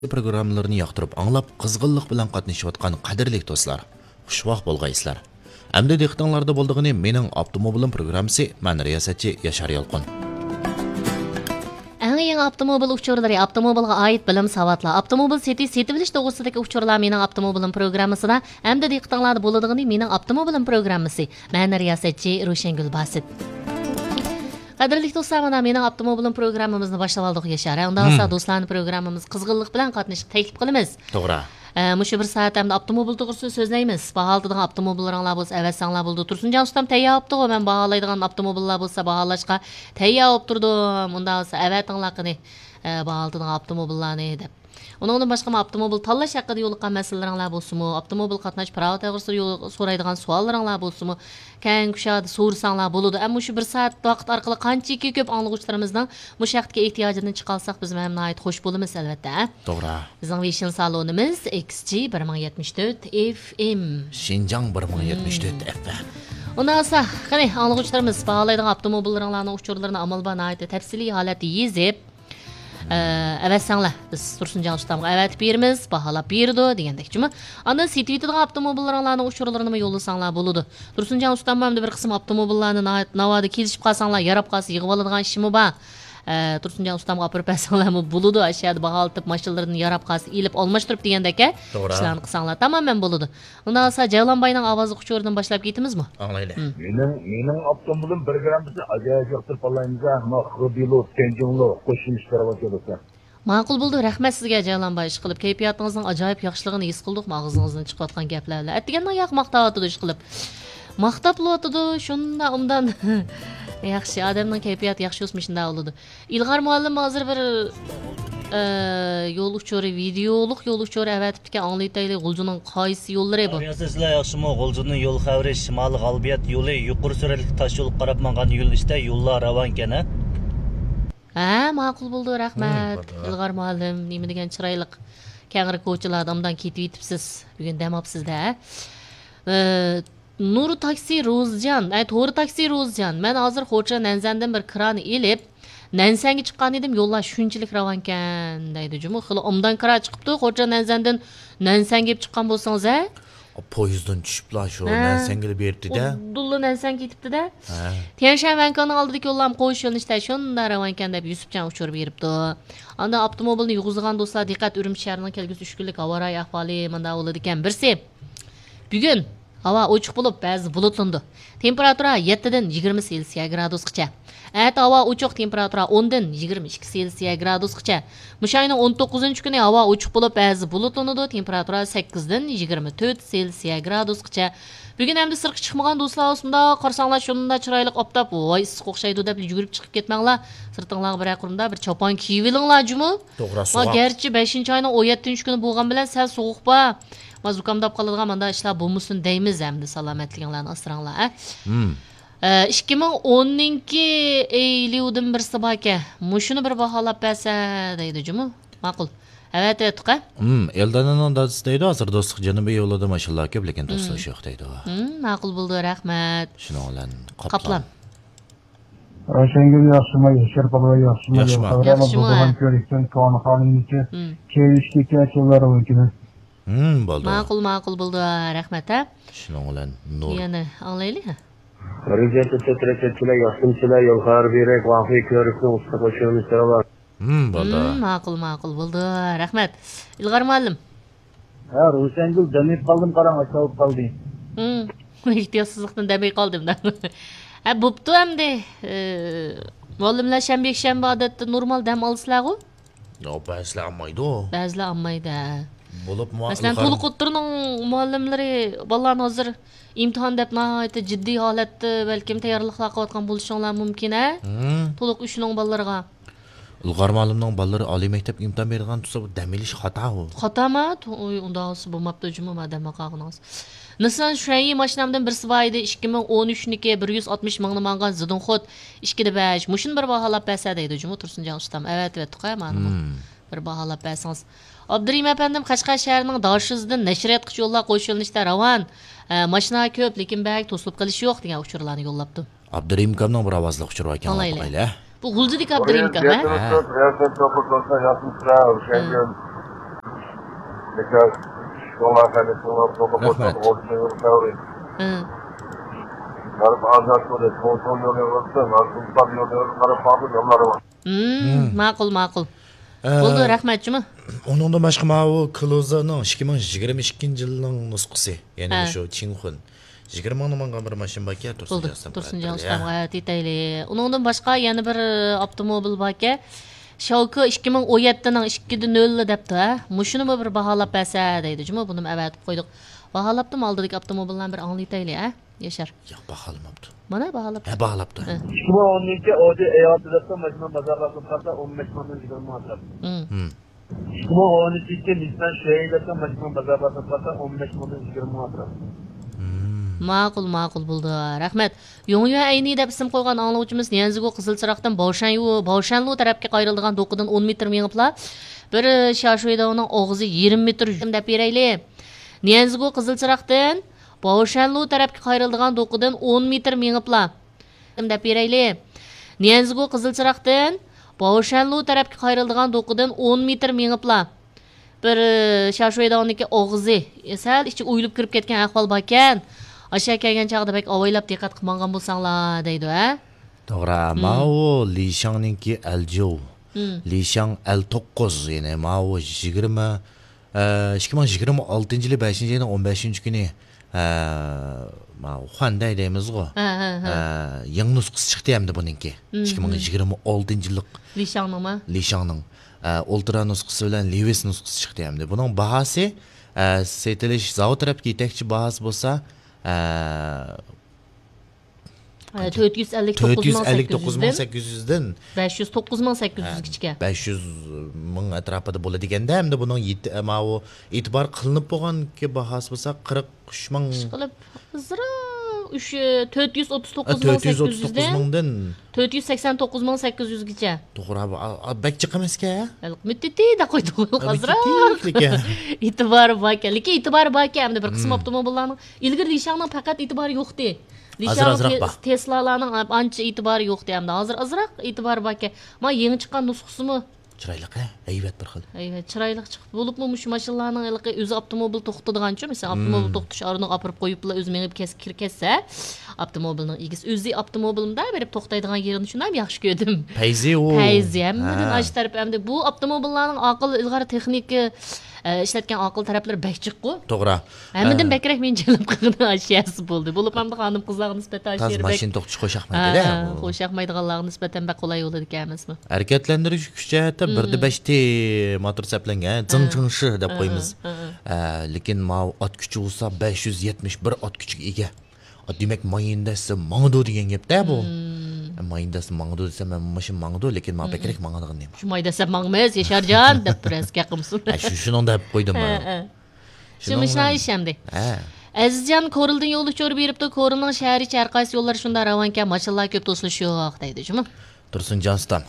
programmalarını yoqtirib anglab qizg'inlik bilan qatnashayotgan qadrli do'stlar, xushvaqt bo'lgaysizlar. Hamda diqqatingizda bo'ldig'ini mening avtomobilim programmasi men riyosatchi Yashar Yolqin. Eng yangi avtomobil uchurlari, avtomobilga oid bilim savatlar, avtomobil setib bilish to'g'risidagi uchurlar mening avtomobilim programmasida hamda diqqatingizda bo'ldig'ini mening avtomobilim programmasi. Men riyosatchi Ro'shangul Basit. Qadrli do'stlar, mana mening avtomobilim programmamizni boshlab oldik Yashar. Unda esa do'stlarning programmamiz qizg'inlik bilan qatnashib taklif qilamiz. To'g'ri. Mushu bir soat hamda avtomobil to'g'risida so'zlaymiz. Baholaydigan avtomobillaringlar bo'lsa, avatsanglar bo'ldi. Tursunjon ustam tayyor bo'libdi. Men baholaydigan avtomobillar bo'lsa, baholashga tayyor bo'lib turdim. Unda bo'lsa avatinglarni baholaydigan avtomobillarni deb. Onundan başqa avtomobil tanlash haqida yo'liqqan masalalaringlar bo'lsinmi, avtomobil qatnash prava to'g'risida so'raydigan savollaringlar bo'lsinmi, keng kushada so'rasanglar bo'ladi. Ammo shu bir soat vaqt orqali qanchaki ko'p anglovchilarimizning mush vaqtga ehtiyojini chiqarsak biz mamnuniyat xush bo'lamiz albatta. To'g'ri. Bizning Vision salonimiz XG 1074 FM. Xinjiang 1074 FM. Ondan sonra qani anglovchilarimiz baholaydigan avtomobillaringlarning uchurlarini amalba tafsiliy holatda yezib avatsanglar biz Tursunjon ustamga avat beramiz, baholab berdi degandekchimi. Ana setiydigan avtomobillaringlarning uchurlarini yo'llasanglar bo'ladi. Tursunjon ustam ham bir qism avtomobillarni navoda kelishib qolsanglar, yarab qolsa yig'ib oladigan ishimi bor. Tursunjon ustamga olib bersanglarmi bo'ladi. Ashyoda baholatib mashinalarini yarab qolsa ilib olmashtirib degandek-a. Ishlarni qilsanglar tamamen bo'ladi. Undan sonra Javlonbayning ovozi uchuridan boshlab ketamizmi? Anglayli. Mening avtomobilim bir grammasi ajoyib yoqtirib qolaymiz. Mahrodilo, Tenjinglo qo'shimishlar bo'lsa. Ma'qul bo'ldi. Rahmat sizga Javlonbay ish qilib, kayfiyatingizning ajoyib yaxshiligini his qildik. Mag'zingizdan chiqayotgan gaplarla. Atdigandan yoq maqtayotdi ish qilib. Maqtab bo'ladi, shunda undan yaxshi odamning kayfiyati yaxshi o'smishida bo'ladi. Ilg'or muallim hozir bir yo'l uchuri, videoluq yo'l uchuri avatibdiki anglaytaylik G'uljuning qaysi yo'llari bu? Sizlar yaxshimi? G'uljuning yo'l xavri shimoliy g'albiyat yo'li, yuqori sur'atli tosh yo'l qarab mangan yo'l ishda yo'llar ravon ekan. Ha, ma'qul bo'ldi, rahmat. Ilg'or muallim, nima degan chiroyli kangri ko'chalarda odamdan ketib yetibsiz. Bugun dam olibsiz-da. Nur taksi Ro'zjan, to'g'ri taksi Ro'zjan. Men hozir Xo'ja Nanzandan bir kran elib, Nansanga chiqqan edim, yo'llar shunchalik ravon ekan, deydi Jumu. Xili omdan kira chiqibdi, Xo'ja Nanzandan Nansanga kelib chiqqan bo'lsangiz-a? Poyezddan tushiblar shu Nansanga berdi-da. Dulli Nansanga ketibdi-da. Tianshan vankoning oldidagi yo'llarni qo'yish yo'nalishda shunda ravon ekan deb Yusufjon uchirib beribdi. Anda avtomobilni yug'izgan do'stlar diqqat, Urumchi shahrining kelgusi 3 kunlik havo ra'yi ahvoli menda bo'ladi ekan. Birsi bugun havo ochiq bo'lib, ba'zi bulutlandi. Temperatura 7 dan 20 Selsiya gradusgacha. Havo ochiq, temperatura 10 dan 22 Selsiya gradusgacha. Mushayning 19-kuni havo ochiq bo'lib, ba'zi bulutlandi. Temperatura 8 dan 24 Selsiya gradusgacha. Bugun hamda sirq chiqmagan do'stlar o'smida qarsanglar shunda chiroyli optab, voy issiq o'xshaydi deb yugurib chiqib ketmanglar. Sirtinglarga bir aqrimda bir chopon kiyib olinglar jumi. To'g'ri so'q. Garchi 5-oyning 17-kuni bo'lgan bilan sal sovuq ba. Mazukamdab qoladigan manda ishlar bo'lmasin deymiz hamda salomatliginglarni asranglar. 2010-ki eylivdan birsi bor ekan. Mushuni bir baholab bersa deydi jumi. Ma'qul. Evet, tuqa. Eldanning dadasi deydi, hozir do'stlik janubiy yo'lida mashinlar ko'p, lekin do'stlik yo'q deydi. Ma'qul bo'ldi, rahmat. Shuning bilan Qoplan. Ro'shangul yaxshimi? Yashar baba yaxshimi? Yaxshimi. Bo'lgan ko'rikdan qonxoningizga kelishga kelishlar o'kini. Bo'ldi. Ma'qul bo'ldi, rahmat. Shuning bilan nur. Yana anglaylik. Rejata tretchilar, yaxshimchilar, yo'l xabar berak, vaqtli ko'rikni usta qo'shimishlar bor. Bo'ldi. Ma'qul bo'ldi, rahmat. Ilg'or muallim. Ha, Ro'shangul damib qoldim, qarang, ochib qoldi. Ehtiyotsizlikdan damib qoldim. Ha, bo'pti hamda. Muallimlar shanba odatda normal dam olsizlar-ku? Yo'q, ba'zilar olmaydi. Ba'zilar olmaydi. Bo'lib Masalan, to'liq o'tirning muallimlari bolalarni hozir imtihon deb nihoyatda jiddiy holatda balkim tayyorliklar qilayotgan bo'lishinglar mumkin-a? To'liq ushining bolalarga. Ilg'or muallimning bolalari oliy maktab imtihon bergan tursa, bu dam olish xato-ku. Xatoma? Unda olsa bo'lmabdi juma madam qog'ingiz. Masalan, shuning mashinamdan birsi bor edi 2013niki 160 mingni mangan Zidunxot 2.5. Mushin bir baholab bersa deydi juma Tursunjon ustam. Evet, tuqa mana. Bir baholab bersangiz. Abdurim efendim Qashqar shahrining Doshizdan nashriyat yo'llar qo'shilishda ravon. Mashina ko'p, lekin bag to'silib qilish yo'q degan uchurlarni yo'llabdi. Abdurim kamning bir ovozli uchur ekan. Bu G'uljidik Abdurim kam, ha? Because şolar kalesinin Rahmet. Karıp azat böyle kontrol yollarında, narkotikler yollarında, karıp abi yolları var. Ma'qul. Bo'ldi, rahmat juma. Onundan başqa ma'u Klozaning 2022 yilning nusxasi, ya'ni shu Chinxun 20 mingdan bir mashin baka Tursunjon ustamga aytayli. Uningdan boshqa yana bir avtomobil baka. Shauka 2017ning 2.0 debdi, ha. Mushuni bir baholab bersa deydi. Juma buni avatib qo'ydik. Baholabdim oldidagi avtomobillarni bir anglaytayli, ha. Yaşar. Yo'q, baholamabdi. Mana baholab. Ha, baholabdi. 2012 Audi A6'da majmua bazarlarda tarafta 15 milyon 20 atraf. 2012 Nissan Shay'da majmua bazarlarda tarafta 15 milyon 20 atraf. Ma'qul bo'ldi. Rahmat. Yo'nyo ayni deb ism qo'ygan anglovchimiz Niyanzigo Qizilchiroqdan Boshanlu tarafga qayriladigan do'qidan 10 metr mengibla. Bir Shashoydaning og'zi 20 metr deb berayli. Niyanzigo Qizilchiroqdan Boshanlu tarafga qayriladigan do'qidan 10 metr mengibla. Deb berayli. Niyanzigo Qizilchiroqdan Boshanlu tarafga qayriladigan do'qidan 10 metr mengibla. Bir Shashoydaniki og'zi sal ichi o'yilib kirib ketgan ahvol bor ekan. Aşağı kelgan chaqda bek avaylab diqqat qilmagan bo'lsanglar deydi, ha? To'g'ri, ma'u Lishangninki Aljo. Lishang L9, ya'ni ma'u 2026 yil 5-yilning 15-kuni ma'u Hyundai deymizgo. Yangi nusxasi chiqdi hamda buningki. 2026-yillik Lishangning Ultra nusxasi bilan Lewis nusxasi chiqdi hamda. Buning bahasi setilish zavod tarafga yetakchi bahasi bo'lsa 459.800'den 509.800 ming atrofida bo'ladi-ganda, hamda buning e'tibor qilinib bo'lgan ki bahasi bo'lsa 43 ming qilib zira 439.800'den 489.800 gacha. To'g'ri, bak chiqamaska. Mittida qo'ydi hozir. E'tibor bor ekan, lekin e'tibor bor ekan, hamda bir qism avtomobillarning ilgari Lishangning faqat e'tibori yo'qdi. Lishang Tesla'larning ancha e'tibori yo'qdi hamda hozir azroq e'tibor bor ekan. Men yangi chiqqan nusxasimi chiroyli, haybat bir xil. Haybat, chiroyli chiqib bo'libmi shu mashinalarning o'zi avtomobil to'xtadigancha, masalan, avtomobil to'xtash o'rniga olib qo'yiblar, o'zi menib ketsa, avtomobilning egasi o'zi avtomobilimda berib to'xtaydigan yerini shunday yaxshi ko'rdim. Payzi hammadan ash taraf hamda bu avtomobillarning aql ilg'or texnika ishlatgan aql taraflari bakchiqku. To'g'ri. Hammadan bakrak men jalb qilgan ashiyasi bo'ldi. Bo'lib hamda xonim qizlarga nisbatan ashiyar bak. Mashina to'xtash qo'shaqmaydi-da. Qo'shaqmaydiganlarga nisbatan bak qulay bo'ladi ekanmismi? Harakatlantirish kuchi 1.5 T motor saplangan, zing-zingshi deb qo'yamiz. Lekin mau ot kuchi bo'lsa 571 ot kuchiga ega. Demak, mayindasi mangdu degan gap-da bu. Mayindasi mangdu desa, men mashina mangdu, lekin men bakrak mangadigan deyman. Shu maydasi mangmas, Yasharjon deb turasiz qaqimsin. Shuni deb qo'ydim men. Shu mishna ishamdi. Azizjon Korildan yo'l uchirib beribdi. Korilning shahar ichi qaysi yo'llar shunda ravankan, mashinalar ko'p to'silishi yo'q deydi, shumi? Tursunjon ustam.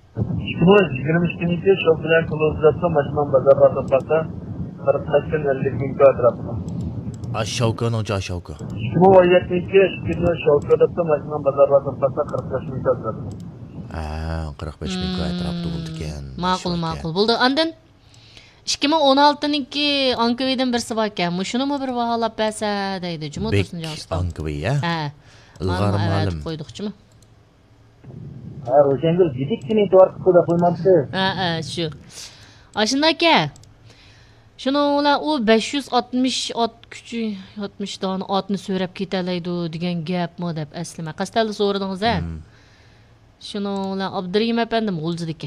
2022 şok bilen Klozat'ta majmua bazarlarda tarafta 48 ming atrofida. Ashaukaning Ashauka. 2017 Shokada majmua bazarlarda tarafta 45 ming atrofida. 45 ming atrofida bo'ldi ekan. Ma'qul bo'ldi. Andan 2016niki Ankavidan birsi bor ekan. Shunimi bir baholab bersa deydi. Juma Tursunjon ustam. Ankavi, ha? Ilg'or ma'lum qo'ydiqchimi? Ro'shangul gidikkina e'tibor qilib qo'ymabdi. Shu. Ashunda aka. Shuni ular u 560 ot kuchi 60 dona otni so'rab ketalaydi degan gapmi deb aslima. Qasdalli so'radingiz a? Shuni ular Abdurim apandim o'ljdiki.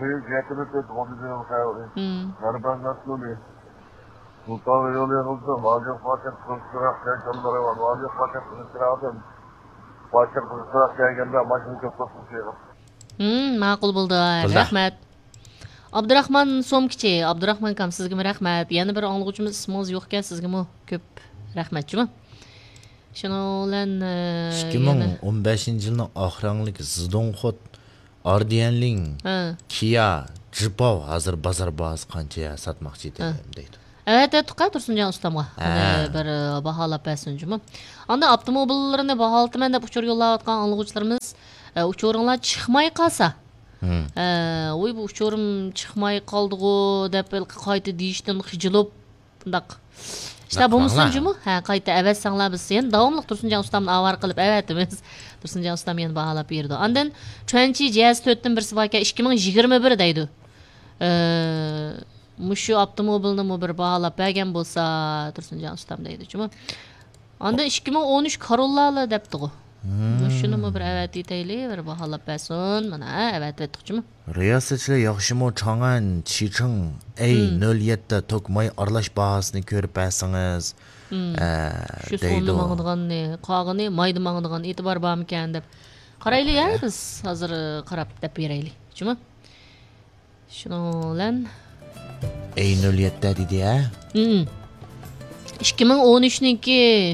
Ma'qul bo'ldi. Rahmat. Abdurahmon Somkichi, Abdurahmon kam sizga rahmat. Yana bir anglag'uchimiz ismingiz yo'q ekan, sizga ko'p rahmatchimi? Shuni bilan 2015-yilning oxiranglik Zidonxot Ardianling Kia Jipov hozir bozor bahos qancha sotmoqchi deydi. Evet, tuqa Tursunjon ustamga bir baholab bersinjimi? Anda avtomobillarini baholataman deb uchur yo'llayotgan anglag'uchilarimiz uchuringlar chiqmay qolsa voy bu uchurim chiqmay qoldi-ku deb qayta deyishdan xijilib Bundaq. İşte bulmuşsuncu ha qayta əvətsənglər biz sen davamlıq Tursuncan ustamın avar qılıb əvətimiz. Tursuncan ustam yəni bahalap berdi. Ondan çönçi jazz 4-dən birisi var ki 2021 deydi. Muşu avtomobilni mu bir bahalap bergen bolsa Tursuncan ustam deydi. Cuma. Ondan 2013 Corolla'la depdi o. Muşunu mu bir əvət etəyli bir bahalap bersin. Mana əvət etdik. Riyasətçiler yaxşımı Çağan Çiçin A07 Tokmay aralaş bahasını görüp bəsiniz. Şu sonlu mağıdığan ne? Qağını maydı mağıdığan etibar bağım kən dep. Qaraylı ya biz hazır qarab dep bereyli. Cuma. Şunu lan A07 dedi ya. 2013'ninki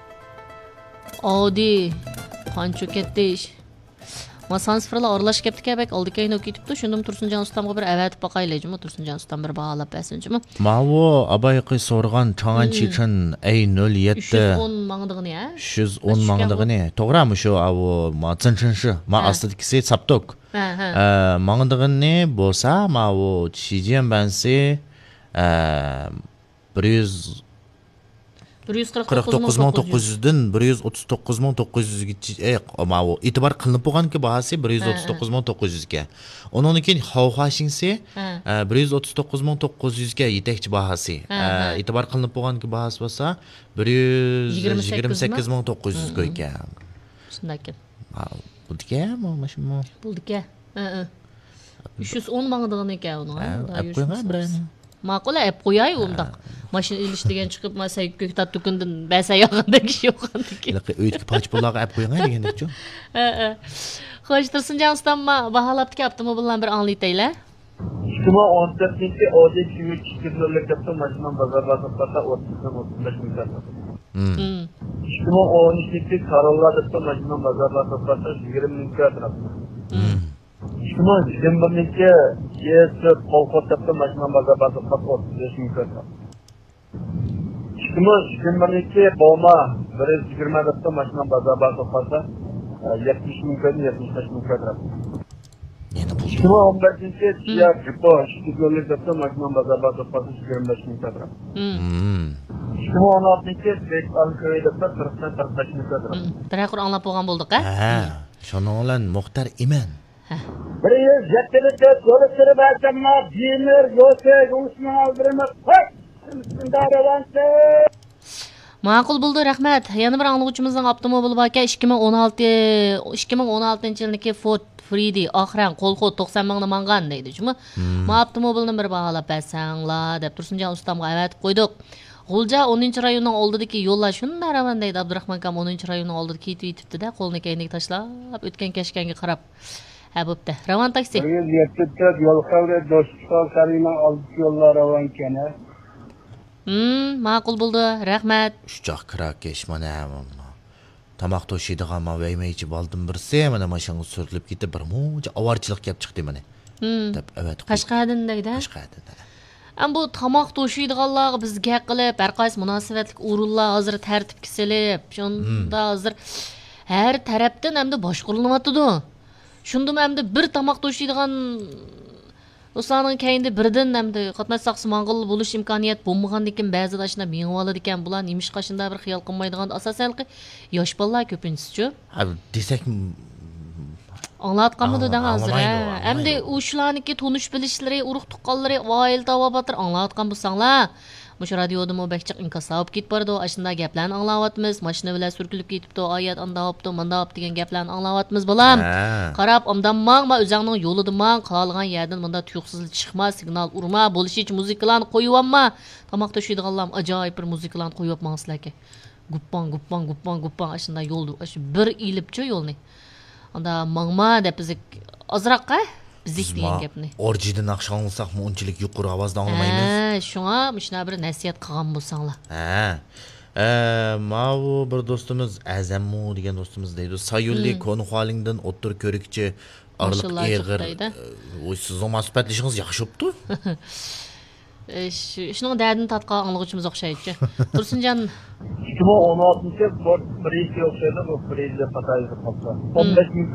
Audi qancha ketdi ish. Masan sıfırla aralaş kepti kebek aldı keyin okuyup da şundum Tursuncan ustamga bir əvət baqaylıcımı Tursuncan ustam bir bahalap bəsincimi. Mavu abayqı sorğan Çağan Çiçin A07 310 mağdığını ya. 310 mağdığını. Toğramı şu avu ma цинчинши ma astıdikisi saptok. Mağdığını bolsa mavu çiçen bensi 149.900'den 139.900'ge ama itibar qılınıp bolğan ki bahası 139.900'ge. Onun keyin Hawhaşinsi 139.900'ge yetekçi bahası. İtibar qılınıp bolğan ki bahası bolsa 128.900 koygan. Şundaken. Bulduke maşımı. Bulduke. 310 mağdığını ekan onu. Ap qo'ygan birani. Maqul ap qo'yay undaq. Mashina ilishtirgan chiqib masa ko'ktat tukundan basa yog'anda kishi yo'qandiki. Uytki poch bularga ap qo'ygan degandek-ku. Xo'sh, Tursunjan ustam baholabdiki avtomobillarni bir anglaytaylar. 2014-ci Audi Q3 kilometrlik maşının bazarda satılsa 35 min lira. 2013'ci Corolla'da maşının bazarda satılsa 20 min lira. 2021'ci GS Polkot'ta maşının bazarda satılsa 35 min lira. 2022 Boma 120'da maşının bazarda satılsa 70 min lira 75 min lira. 2015'ci Kia Jupo kilometrlik maşının bazarda satılsa 25 min lira. 2016'ci Bek Alköy'de 45 min lira. Tarakur anlap bolğan bolduq ha? Şonuň bilen Muhtar Iman. 107 yol sürüp açamma Demir Yose Gulşman aldırmak. Ma'qul bo'ldi, rahmat. Yana bir anglag'uvchimizning avtomobili bor ekan 2016-yilniki Ford Freedy oxiran qo'lxod 90 mingni mangan deydi. Shumi? Ma avtomobilni bir baholab bersanglar deb Tursunjan ustamga aytib qo'ydik. G'ulja 10-rayonning oldidagi yo'llar shunday ravon deydi Abdurahmon akam 10-rayonning oldida ketib yetibdi-da, qo'lini keyniga tashlab o'tgan kashkanga qarab. Ha bo'pti. Ravon taksi. 107 yo'l qavri Do'stxon Sariyning oldidagi yo'llar ravon kana. Ma'qul bo'ldi, rahmat. Uchoq kirakesh mana tamoq to'shiydigan ma veymeychi boldim birsi mana mashina surilib ketib bir muncha avarchilik kelib chiqdi mana. Deb evet. Qashqadan deydi. Qashqadan. Bu tamoq to'shiydiganlarga bizga qilib har qaysi munosabatlik o'rinlar hozir tartib kesilib, shunda hozir har tarafdan hamda boshqarilyapti. Shunda hamda bir tamoq to'shiydigan Oslarning keyinde birden hamda qatnashsaq mang'ul bo'lish imkoniyat bo'lmagandan ba'zida shunda mengib oladi ekan. Bular nimish qashында bir xiyol qilmaydigan asosan yosh bolalar ko'pincha. Desak Anlatqanmıdı da hazır. Hamda o'shalarniki tonish bilishlari, urug' tuqqanlari, oila tavobatir anlatqan bo'lsanglar, mush radioda mubakchiq inkasab ketib bordi. Ashunda gaplarni anglayapmiz. Mashina bilan surkilib ketibdi, oyat andayapti, mandayapti degan gaplarni anglayapmiz bolam. Qarab, omdanmang, ma o'zingning yo'lida mang, qolgan yerdan bunda tuyuqsiz chiqma, signal urma, bo'lish muzikalarni qo'yibma. Tamoq to'shiydiganlar ajoyib bir muzikalarni qo'yibmangsizlarki. Guppan, guppan, guppan, guppan ashunda yo'lda, shu bir ilibchi yo'lni. Anda mangma deb biz azraqqa bizik degan gapni. Orjidan naqshanlsaqmi unchalik yuqori ovozda anglamaymiz. Shunga mishna bir nasihat qilgan bo'lsanglar. Mavu bir do'stimiz Azammu degan do'stimiz deydi. Sayulli Konxolingdan o'ttir ko'rikchi arliq eg'ir. Voy siz mas'uliyatlishingiz yaxshi bo'pti. Şunun derdini tatqan anlıqçımız oxşayıcı. Tursunjan 2016'da Ford Breeze oxşaydı, bu Breeze pataydı patla. 15 min